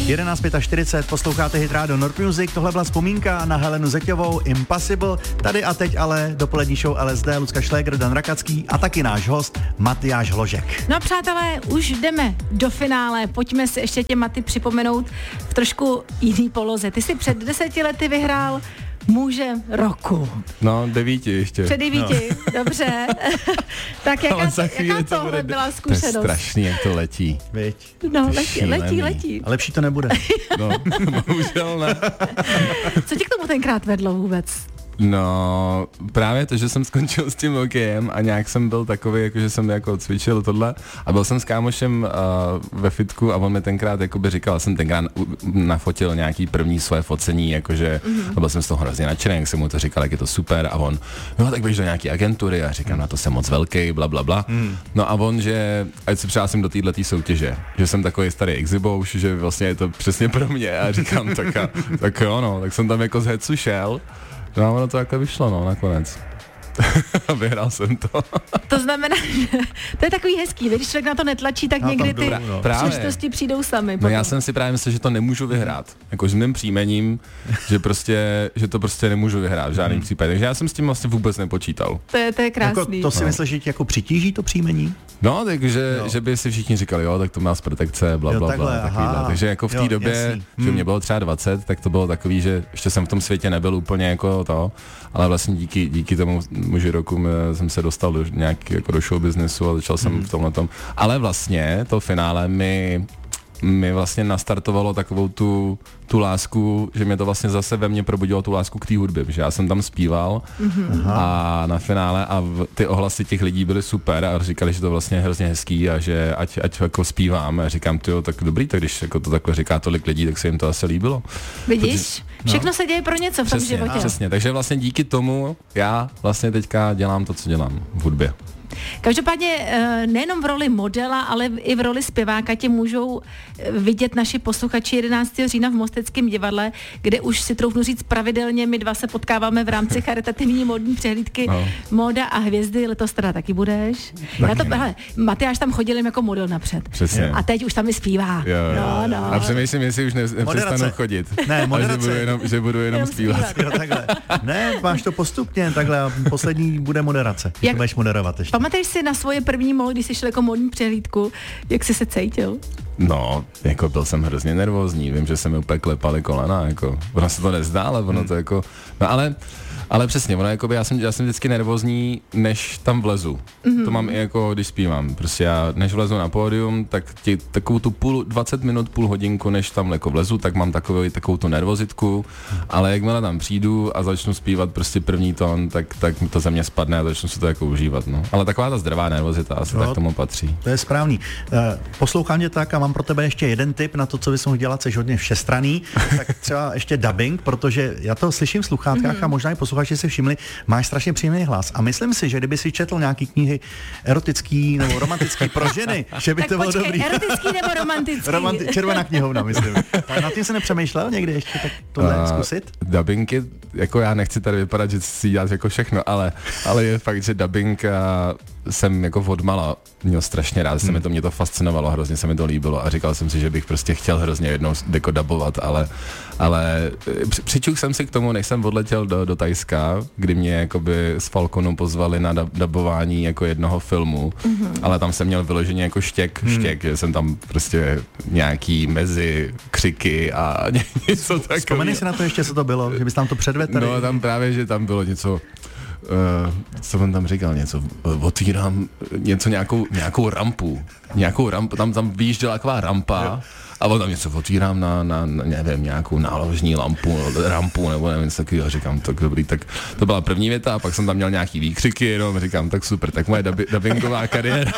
11:45, posloucháte Hit Radio Nord Music, tohle byla vzpomínka na Helenu Zeťovou, Impossible, tady a teď ale dopolední show LSD, Lucka Šlégr, Dan Rakacký a taky náš host Matyáš Hložek. No přátelé, už jdeme do finále, pojďme si ještě tě, Maty, připomenout v trošku jiný poloze. Ty jsi před 10 lety vyhrál Muže roku. No, 9 ještě. Před 9, no. Dobře. Tak jaká tohle byla zkušenost? To je strašný, jak to letí. Viď? No, letí. A lepší to nebude. No, bohužel ne. Co tě k tomu tenkrát vedlo vůbec? No, právě to, že jsem skončil s tím hokejem a nějak jsem byl takový, jako že jsem jako cvičil tohle a byl jsem s kámošem ve fitku a on mi tenkrát jakoby říkal, jsem tenkrát nafotil nějaký první svoje focení, jakože a byl jsem z toho hrozně nadšený, jak jsem mu to říkal, jak je to super a on, no tak běž do nějaký agentury a říkám, na to jsem moc velký, bla bla bla. No a on, že ať se přihlásím do této soutěže, že jsem takový starý exibouš, že vlastně je to přesně pro mě a říkám, tak jo, no, tak jsem tam jako z hecu šel. No a ono to jako vyšlo, no, nakonec. Vyhrál jsem to. To znamená, že to je takový hezký, když člověk na to netlačí, tak někdy ty příležitosti přijdou sami. No já jsem si právě myslel, že to nemůžu vyhrát. Jako s mým příjmením, že to prostě nemůžu vyhrát v žádném případě. Takže já jsem s tím vlastně vůbec nepočítal. To je krásný. Jako, to si myslíš, že ti jako přitíží to příjmení? No, takže že by si všichni říkali, jo, tak to má z protekce, bla, bla, bla. Takže jako v té době, že mě bylo třeba 20, tak to bylo takový, že ještě jsem v tom světě nebyl úplně jako to, ale vlastně díky tomu Muži roku jsem se dostal do nějaký jako do show businessu a začal jsem v tomhletom. Ale vlastně to finále mi vlastně nastartovalo takovou tu lásku, že mě to vlastně zase ve mně probudilo tu lásku k té hudbě, že já jsem tam zpíval a na finále a ty ohlasy těch lidí byly super a říkali, že to vlastně je hrozně hezký a že ať jako zpívám a říkám, tyjo, tak dobrý, tak když jako to takhle říká tolik lidí, tak se jim to asi líbilo. Vidíš? Všechno se děje pro něco v tom životě. Přesně, takže vlastně díky tomu já vlastně teďka dělám to, co dělám v hudbě. Každopádně nejenom v roli modela, ale i v roli zpěváka tě můžou vidět naši posluchači 11. října v Mosteckém divadle, kde už si troufnu říct pravidelně, my dva se potkáváme v rámci charitativní módní přehlídky Móda a hvězdy, letos teda taky budeš. Matyáš tam chodil jako model napřed. Přesně. A teď už tam i zpívá. Jo. No. A přemýšlím, jestli už nepřestanu chodit. Ne, moderace. Že budu jenom zpívat. Jo, takhle. Ne, máš to postupně, takhle a poslední bude moderace. Jak budeš moderovat ještě. Pamatuješ si na svoje první molo, když jsi šel jako módní přehlídku, jak jsi se cítil? No, jako byl jsem hrozně nervózní, vím, že se mi úplně klepaly kolena, jako, ono se to nezdá, ale ono to jako, no ale přesně, ono jakoby, já jsem vždycky nervózní, než tam vlezu. To mám i jako, když zpívám. Prostě já, než vlezu na pódium, tak takovou tu 20 minut, půl hodinku, než tam jako vlezu, tak mám takovou tu nervozitku, ale jakmile tam přijdu a začnu zpívat prostě první tón, tak to ze mě spadne a začnu si to jako užívat, no. Ale taková ta zdravá nervozita asi tak tomu patří. To je správný. Poslouchám tě tak a mám pro tebe ještě jeden tip na to, co bys mohl dělat, jsi hodně všestranný, tak třeba ještě dubbing, protože já to slyším v sluchátkách a možná i posluchači si všimli, máš strašně příjemný hlas. A myslím si, že kdyby si četl nějaký knihy erotický nebo romantický pro ženy, že by tak to bylo počkej, dobrý. Erotický nebo romantický? Červená knihovna, myslím. Tak nad tím se nepřemýšlel někdy ještě tak tohle zkusit? Dubbingy, jako já nechci tady vypadat, že si dělat jako všechno, ale je fakt, že dubbing jsem jako odmala měl strašně rád, mě to fascinovalo, hrozně se mi to líbilo a říkal jsem si, že bych prostě chtěl hrozně jednou jako dabovat, ale přičuk jsem si k tomu, než jsem odletěl do Thajska, kdy mě jakoby s Falconu pozvali na dabování jako jednoho filmu, ale tam jsem měl vyloženě jako štěk, že jsem tam prostě nějaký mezi křiky a něco takového. Vzpomeň si na to ještě, co to bylo, že bys tam to předvedl tady? No tam právě, že tam bylo něco, co on tam říkal, něco, otvírám něco, nějakou rampu, tam vyjížděla taková rampa a on tam něco otvírám na nevím, nějakou náložní rampu nebo nevím, něco takového, říkám, tak dobrý, tak to byla první věta a pak jsem tam měl nějaký výkřiky, jenom říkám, tak super, tak moje dabingová kariéra.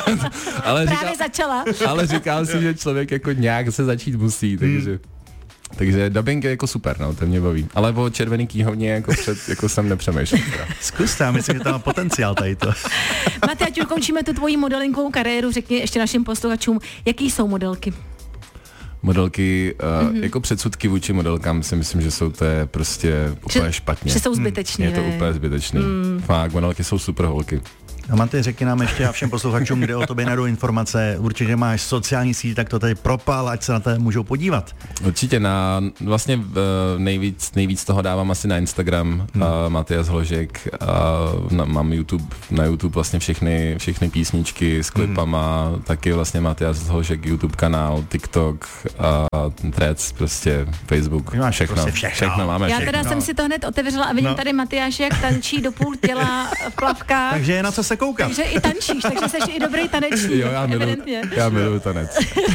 Ale říkal si, že člověk jako nějak se začít musí, takže dubbing je jako super, no, to mě baví. Ale o červený knihovně jako jsem nepřemýšlel. Zkuste, já myslím, že tam má potenciál tady to. Maty, ať ukončíme tu tvoji modelinkovou kariéru, řekni ještě našim posluchačům, jaký jsou modelky? Modelky, jako předsudky vůči modelkám si myslím, že jsou to prostě úplně špatně. Že jsou zbytečný, Je to úplně zbytečný. Fakt, modelky jsou super holky. Manty, řekni nám ještě a všem posluchačům, kde o tobě najdou informace. Určitě máš sociální síť, tak to tady propal, ať se na to můžou podívat. Určitě, vlastně nejvíc toho dávám asi na Instagram, Matyáš Hložek, mám na YouTube vlastně všechny písničky s klipama, taky vlastně Matyáš Hložek, YouTube kanál, TikTok, Threads, prostě Facebook, všechno máme. Já teda jsem si to hned otevřela a vidím tady Matyáše, jak tančí do půl těla v plavkách. Takže je na co se koukat. Takže i tančíš, takže jsi i dobrý tanečník. Jo, já miluji tanec.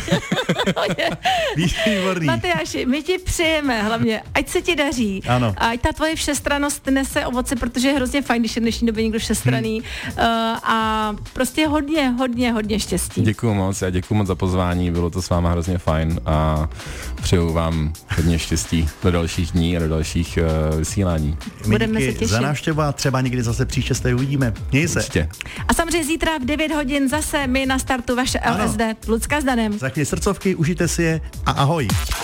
Výborný. Matyáši, my ti přejeme hlavně, ať se ti daří. Ano. A ať ta tvoje všestrannost nese ovoce, protože je hrozně fajn, když je v dnešní době někdo všestranný. A prostě hodně štěstí. Děkuju moc, já děkuju moc za pozvání, bylo to s váma hrozně fajn a přeju vám hodně štěstí do dalších dní a do dalších vysílání. Budeme se těšit. Za návštěvu a třeba někdy zase příště se uvidíme. Měj se. Určitě. A samozřejmě zítra v 9 hodin zase my na startu vaše LSD. Lucka s Danem. Za chvíli srdcovky, užijte si je a ahoj.